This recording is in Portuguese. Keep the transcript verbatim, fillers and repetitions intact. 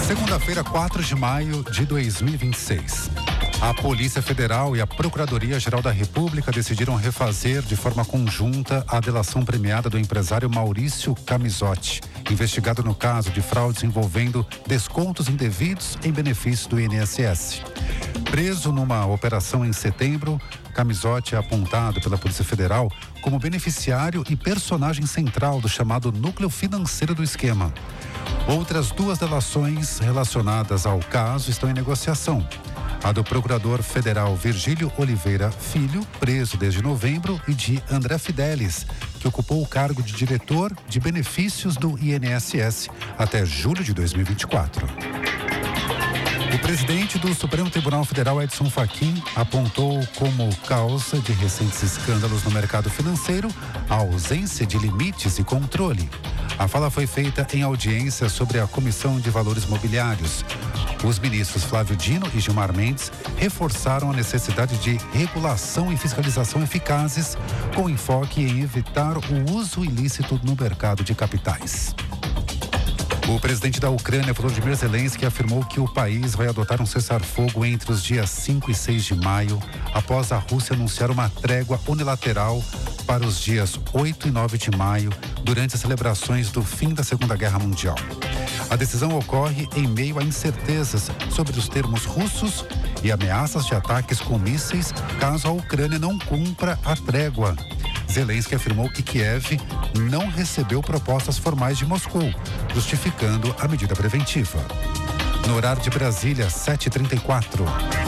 Segunda-feira, quatro de maio de dois mil e vinte e seis. A Polícia Federal e a Procuradoria-Geral da República decidiram refazer de forma conjunta a delação premiada do empresário Maurício Camizotti, investigado no caso de fraudes envolvendo descontos indevidos em benefício do I N S S. Preso numa operação em setembro, Camizotti é apontado pela Polícia Federal como beneficiário e personagem central do chamado núcleo financeiro do esquema. Outras duas delações relacionadas ao caso estão em negociação. A do procurador federal Virgílio Oliveira Filho, preso desde novembro, e de André Fidelis, que ocupou o cargo de diretor de benefícios do I N S S até julho de dois mil e vinte e quatro. O presidente do Supremo Tribunal Federal, Edson Fachin, apontou como causa de recentes escândalos no mercado financeiro a ausência de limites e controle. A fala foi feita em audiência sobre a Comissão de Valores Mobiliários. Os ministros Flávio Dino e Gilmar Mendes reforçaram a necessidade de regulação e fiscalização eficazes, com enfoque em evitar o uso ilícito no mercado de capitais. O presidente da Ucrânia, Volodymyr Zelensky, afirmou que o país vai adotar um cessar-fogo entre os dias cinco e seis de maio, após a Rússia anunciar uma trégua unilateral para os dias oito e nove de maio, durante as celebrações do fim da Segunda Guerra Mundial. A decisão ocorre em meio a incertezas sobre os termos russos e ameaças de ataques com mísseis caso a Ucrânia não cumpra a trégua. Zelensky afirmou que Kiev não recebeu propostas formais de Moscou, justificando a medida preventiva. No horário de Brasília, sete e trinta e quatro.